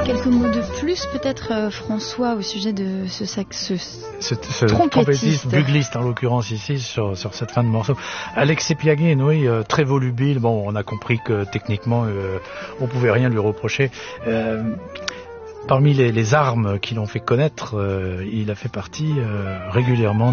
Quelques mots de plus peut-être, François, au sujet de ce trompettiste, bugliste en l'occurrence ici sur cette fin de morceau. Alexei Piagin, oui, très volubile. Bon, on a compris que techniquement on pouvait rien lui reprocher. Parmi les armes qui l'ont fait connaître, il a fait partie régulièrement